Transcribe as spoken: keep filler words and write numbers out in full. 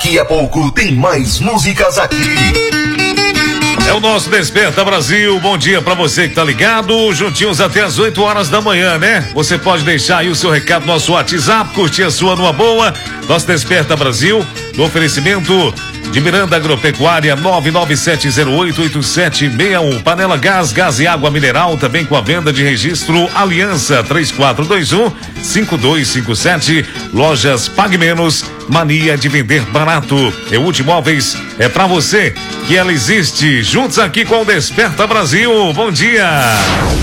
Daqui a pouco tem mais músicas aqui. É o nosso Desperta Brasil. Bom dia pra você que tá ligado, juntinhos até as oito horas da manhã, né? Você pode deixar aí o seu recado no nosso WhatsApp, curtir a sua numa boa. Nosso Desperta Brasil, no oferecimento de Miranda Agropecuária, nove nove sete zero oito oito sete seis um. Panela Gás, gás e água mineral, também com a venda de registro Aliança três quatro dois um cinco dois cinco sete. Lojas Pague Menos, mania de vender barato. Eúde Móveis é pra você que ela existe. Juntos aqui com o Desperta Brasil. Bom dia.